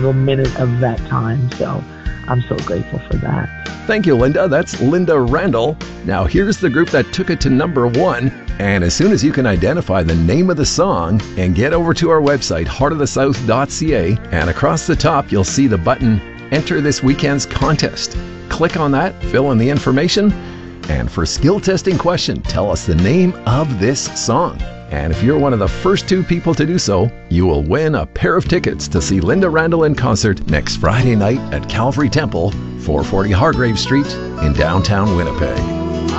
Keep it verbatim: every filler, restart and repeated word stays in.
single minute of that time. So I'm so grateful for that. Thank you, Linda. That's Linda Randall. Now here's the group that took it to number one. And as soon as you can identify the name of the song and get over to our website, heart of the south dot c a, and across the top you'll see the button Enter this weekend's contest. Click on that, fill in the information, and for skill testing question, tell us the name of this song. And if you're one of the first two people to do so, you will win a pair of tickets to see Linda Randall in concert next Friday night at Calvary Temple, four forty Hargrave Street in downtown Winnipeg.